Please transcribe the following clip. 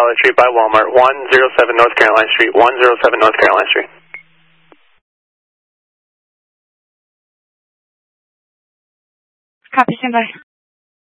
Dollar Tree by Walmart, 107 North Carolina Street, 107 North Carolina Street. Copy, standby.